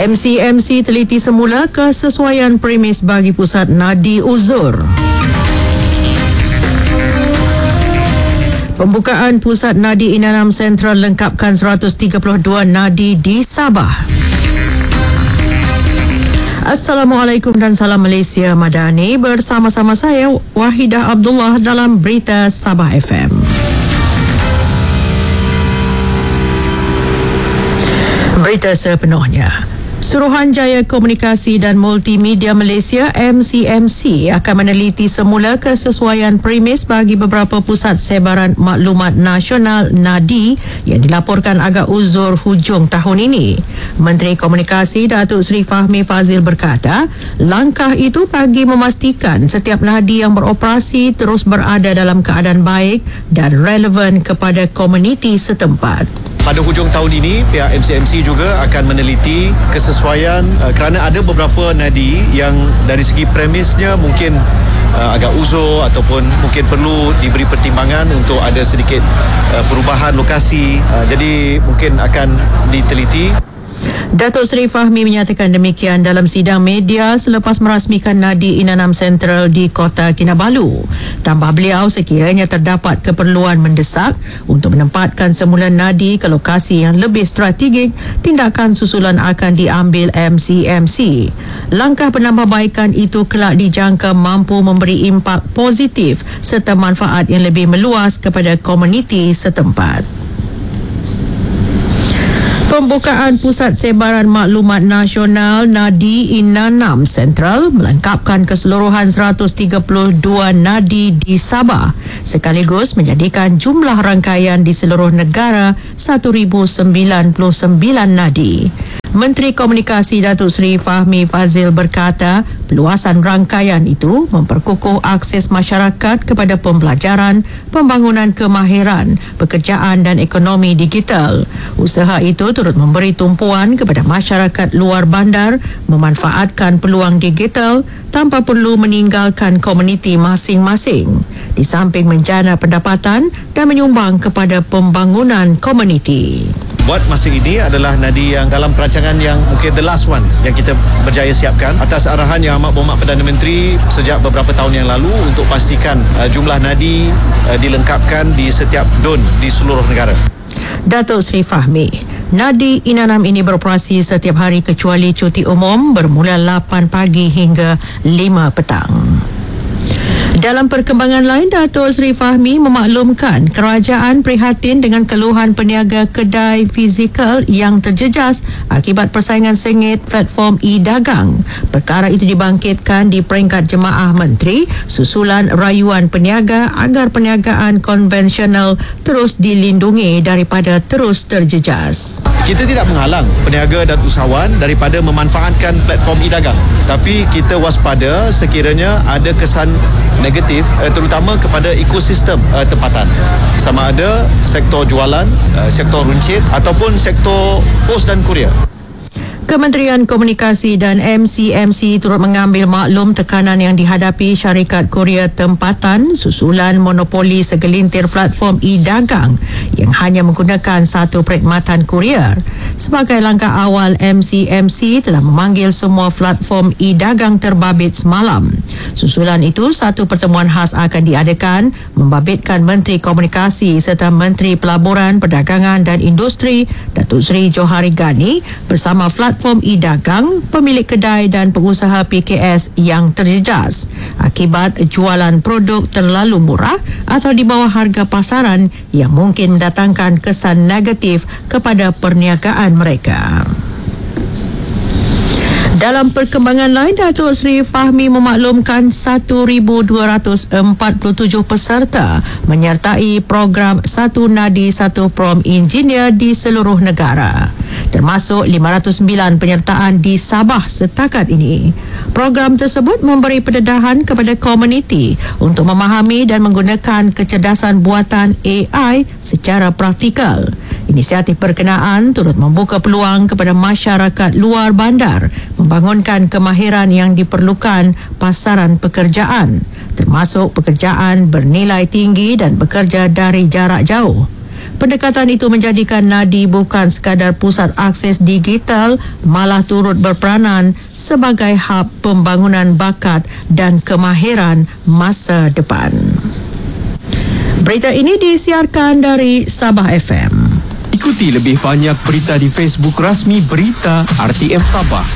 MCMC teliti semula kesesuaian premis bagi pusat nadi uzur. Pembukaan Pusat Nadi Inanam Sentral lengkapkan 132 nadi di Sabah. Assalamualaikum dan salam Malaysia Madani, bersama-sama saya Wahidah Abdullah dalam Berita Sabah FM. Berita sepenuhnya. Suruhanjaya Komunikasi dan Multimedia Malaysia MCMC akan meneliti semula kesesuaian premis bagi beberapa pusat sebaran maklumat nasional NADI yang dilaporkan agak uzur hujung tahun ini. Menteri Komunikasi Datuk Seri Fahmi Fazil berkata, langkah itu bagi memastikan setiap NADI yang beroperasi terus berada dalam keadaan baik dan relevan kepada komuniti setempat. Pada hujung tahun ini, pihak MCMC juga akan meneliti kesesuaian kerana ada beberapa nadi yang dari segi premisnya mungkin agak uzur ataupun mungkin perlu diberi pertimbangan untuk ada sedikit perubahan lokasi. Jadi mungkin akan diteliti. Datuk Seri Fahmi menyatakan demikian dalam sidang media selepas merasmikan Nadi Inanam Sentral di Kota Kinabalu. Tambah beliau, sekiranya terdapat keperluan mendesak untuk menempatkan semula nadi ke lokasi yang lebih strategik, tindakan susulan akan diambil MCMC. Langkah penambahbaikan itu kelak dijangka mampu memberi impak positif serta manfaat yang lebih meluas kepada komuniti setempat. Pembukaan Pusat Sebaran Maklumat Nasional Nadi Inanam Sentral melengkapkan keseluruhan 132 nadi di Sabah sekaligus menjadikan jumlah rangkaian di seluruh negara 1,099 nadi. Menteri Komunikasi Datuk Seri Fahmi Fazil berkata, peluasan rangkaian itu memperkukuh akses masyarakat kepada pembelajaran, pembangunan kemahiran, pekerjaan dan ekonomi digital. Usaha itu turut memberi tumpuan kepada masyarakat luar bandar memanfaatkan peluang digital tanpa perlu meninggalkan komuniti masing-masing, di samping menjana pendapatan dan menyumbang kepada pembangunan komuniti. Buat masa ini adalah nadi yang dalam perancangan yang mungkin the last one yang kita berjaya siapkan atas arahan Yang Amat Berhormat Perdana Menteri sejak beberapa tahun yang lalu untuk pastikan jumlah nadi dilengkapkan di setiap DUN di seluruh negara. Datuk Seri Fahmi, Nadi Inanam ini beroperasi setiap hari kecuali cuti umum bermula 8 pagi hingga 5 petang. Dalam perkembangan lain, Datuk Seri Fahmi memaklumkan kerajaan prihatin dengan keluhan peniaga kedai fizikal yang terjejas akibat persaingan sengit platform e-dagang. Perkara itu dibangkitkan di peringkat Jemaah Menteri susulan rayuan peniaga agar perniagaan konvensional terus dilindungi daripada terus terjejas. Kita tidak menghalang peniaga dan usahawan daripada memanfaatkan platform e-dagang, tapi kita waspada sekiranya ada kesan negatif terutama kepada ekosistem tempatan, sama ada sektor jualan, sektor runcit ataupun sektor pos dan kurier. Kementerian Komunikasi dan MCMC turut mengambil maklum tekanan yang dihadapi syarikat kurier tempatan susulan monopoli segelintir platform e-dagang yang hanya menggunakan satu perkhidmatan kurier. Sebagai langkah awal, MCMC telah memanggil semua platform e-dagang terbabit semalam. Susulan itu, satu pertemuan khas akan diadakan membabitkan Menteri Komunikasi serta Menteri Pelaburan, Perdagangan dan Industri Datuk Seri Johari Ghani bersama platform e-dagang, pemilik kedai dan pengusaha PKS yang terjejas akibat jualan produk terlalu murah atau di bawah harga pasaran yang mungkin mendatangkan kesan negatif kepada perniagaan mereka. Dalam perkembangan lain, Datuk Seri Fahmi memaklumkan 1,247 peserta menyertai program Satu Nadi Satu Prom Engineer di seluruh negara, termasuk 509 penyertaan di Sabah setakat ini. Program tersebut memberi pendedahan kepada komuniti untuk memahami dan menggunakan kecerdasan buatan AI secara praktikal. Inisiatif berkenaan turut membuka peluang kepada masyarakat luar bandar membangunkan kemahiran yang diperlukan pasaran pekerjaan, termasuk pekerjaan bernilai tinggi dan bekerja dari jarak jauh. Pendekatan itu menjadikan Nadi bukan sekadar pusat akses digital, malah turut berperanan sebagai hub pembangunan bakat dan kemahiran masa depan. Berita ini disiarkan dari Sabah FM. Ikuti lebih banyak berita di Facebook rasmi Berita RTM Sabah.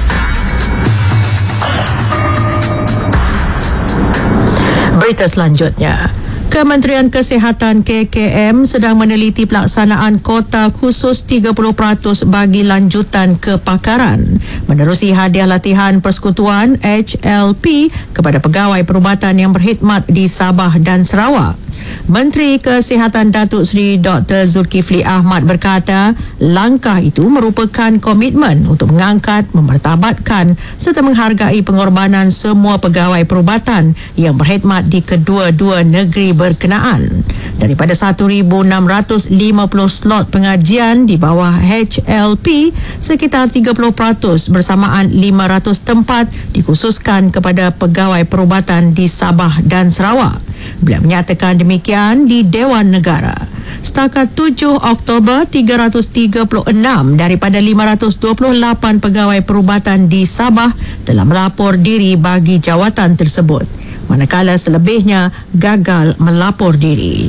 Berita selanjutnya. Kementerian Kesihatan KKM sedang meneliti pelaksanaan kota khusus 30% bagi lanjutan kepakaran menerusi hadiah latihan persekutuan HLP kepada pegawai perubatan yang berkhidmat di Sabah dan Sarawak. Menteri Kesihatan Datuk Seri Dr. Zulkifli Ahmad berkata, langkah itu merupakan komitmen untuk mengangkat, memertabatkan serta menghargai pengorbanan semua pegawai perubatan yang berkhidmat di kedua-dua negeri berkenaan. Daripada 1,650 slot pengajian di bawah HLP, sekitar 30% bersamaan 500 tempat dikhususkan kepada pegawai perubatan di Sabah dan Sarawak. Beliau menyatakan demikian di Dewan Negara. Setakat 7 Oktober, 336 daripada 528 pegawai perubatan di Sabah telah melapor diri bagi jawatan tersebut, manakala selebihnya gagal melapor diri.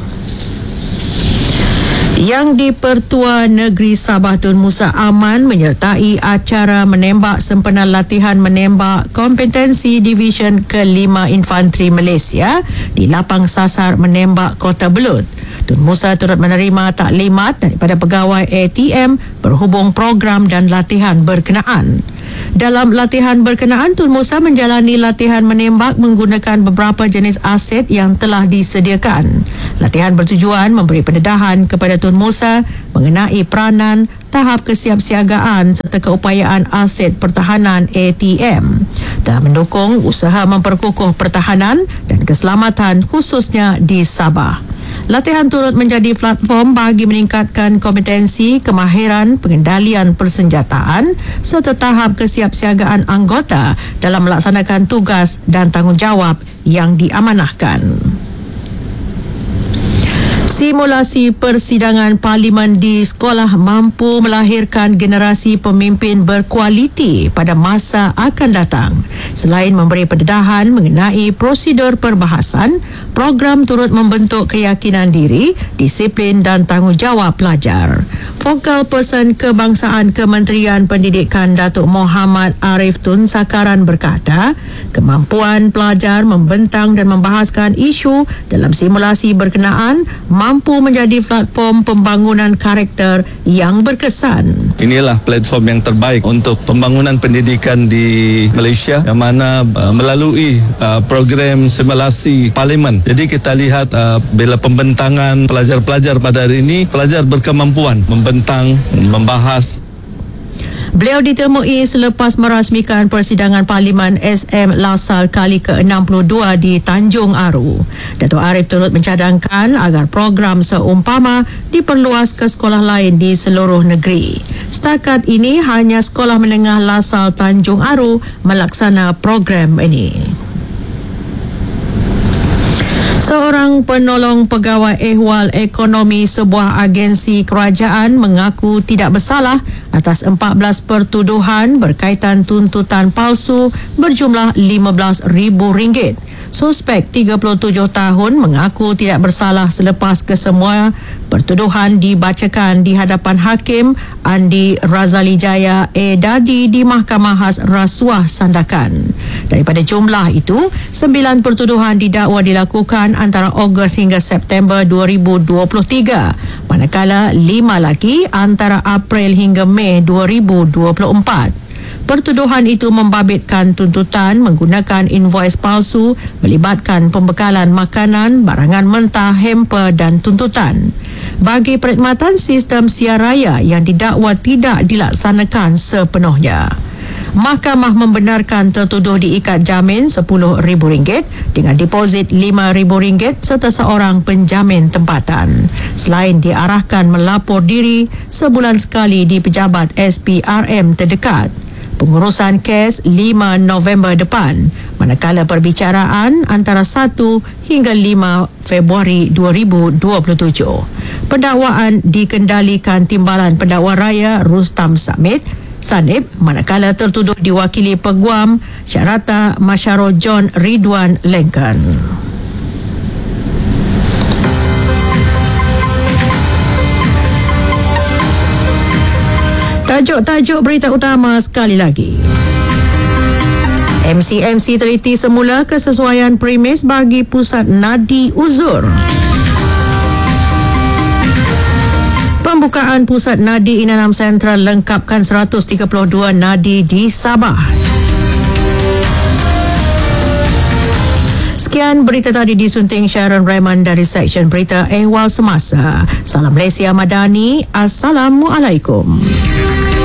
Yang di-Pertua Negeri Sabah Tun Musa Aman menyertai acara menembak sempena latihan menembak kompetensi Division ke-5 Infanteri Malaysia di lapang sasar menembak Kota Belud. Tun Musa turut menerima taklimat daripada pegawai ATM berhubung program dan latihan berkenaan. Dalam latihan berkenaan, Tun Musa menjalani latihan menembak menggunakan beberapa jenis aset yang telah disediakan. Latihan bertujuan memberi pendedahan kepada Tun Musa mengenai peranan, tahap kesiapsiagaan serta keupayaan aset pertahanan ATM dalam mendukung usaha memperkukuh pertahanan dan keselamatan khususnya di Sabah. Latihan turut menjadi platform bagi meningkatkan kompetensi, kemahiran, pengendalian persenjataan serta tahap kesiapsiagaan anggota dalam melaksanakan tugas dan tanggungjawab yang diamanahkan. Simulasi persidangan parlimen di sekolah mampu melahirkan generasi pemimpin berkualiti pada masa akan datang. Selain memberi pendedahan mengenai prosedur perbahasan, program turut membentuk keyakinan diri, disiplin dan tanggungjawab pelajar. Focal Person Kebangsaan Kementerian Pendidikan Datuk Muhammad Arif Tun Sakaran berkata, kemampuan pelajar membentang dan membahaskan isu dalam simulasi berkenaan mampu menjadi platform pembangunan karakter yang berkesan. Inilah platform yang terbaik untuk pembangunan pendidikan di Malaysia yang mana melalui program simulasi parlimen. Jadi kita lihat bila pembentangan pelajar-pelajar pada hari ini, pelajar berkemampuan membentang, membahas. Beliau ditemui selepas merasmikan persidangan Parlimen SM Lasal kali ke-62 di Tanjung Aru. Datuk Arif turut mencadangkan agar program seumpama diperluas ke sekolah lain di seluruh negeri. Setakat ini hanya Sekolah Menengah Lasal Tanjung Aru melaksana program ini. Seorang penolong pegawai ehwal ekonomi sebuah agensi kerajaan mengaku tidak bersalah atas 14 pertuduhan berkaitan tuntutan palsu berjumlah RM15,000. Suspek 37 tahun mengaku tidak bersalah selepas kesemua pertuduhan dibacakan di hadapan Hakim Andi Razali Jaya Dadi di Mahkamah Khas Rasuah Sandakan. Daripada jumlah itu, 9 pertuduhan didakwa dilakukan antara Ogos hingga September 2023, manakala 5 lagi antara April hingga Mei 2024. Pertuduhan itu membabitkan tuntutan menggunakan invoice palsu, melibatkan pembekalan makanan, barangan mentah, hamper dan tuntutan. Bagi perkhidmatan sistem siar raya yang didakwa tidak dilaksanakan sepenuhnya. Mahkamah membenarkan tertuduh diikat jamin RM10,000 dengan deposit RM5,000 serta seorang penjamin tempatan. Selain diarahkan melapor diri sebulan sekali di pejabat SPRM terdekat. pengurusan kes 5 November depan, manakala perbicaraan antara 1 hingga 5 Februari 2027. Pendakwaan dikendalikan Timbalan Pendakwa Raya Rustam Sanib, manakala tertuduh diwakili Peguam Syarata Masyaro John Ridwan Lincoln. Tajuk-tajuk berita utama sekali lagi. MCMC teliti semula kesesuaian premis bagi pusat nadi uzur. Pembukaan pusat nadi Inanam Sentral lengkapkan 132 nadi di Sabah. Sekian berita tadi disunting Sharon Raymond dari Seksyen Berita Ehwal Semasa. Salam Malaysia Madani. Assalamualaikum.